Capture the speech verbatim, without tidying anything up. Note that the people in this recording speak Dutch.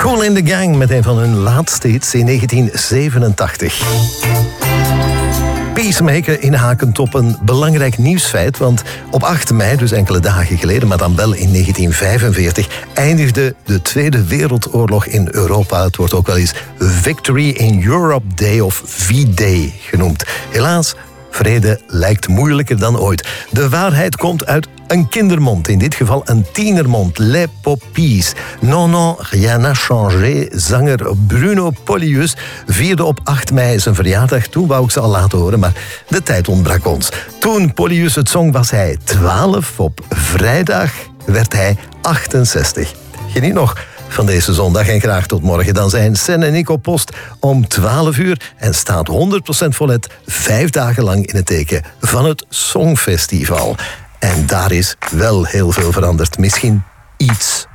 Kool and the Gang met een van hun laatste hits in negentien zevenentachtig. Peacemaker inhakend op een belangrijk nieuwsfeit, want op acht mei, dus enkele dagen geleden, maar dan wel in negentien vijfenveertig, eindigde de Tweede Wereldoorlog in Europa. Het wordt ook wel eens Victory in Europe Day of V-Day genoemd. Helaas, vrede lijkt moeilijker dan ooit. De waarheid komt uit een kindermond, in dit geval een tienermond. Les Poppies. Non, non, rien n'a changé. Zanger Bruno Polius vierde op acht mei zijn verjaardag. Toen wou ik ze al laten horen, maar de tijd ontbrak ons. Toen Polius het zong was hij twaalf. Op vrijdag werd hij achtenzestig. Geniet nog van deze zondag en graag tot morgen. Dan zijn Sen en ik op post om twaalf uur en staat honderd procent Vollet vijf dagen lang in het teken van het Songfestival. En daar is wel heel veel veranderd. Misschien iets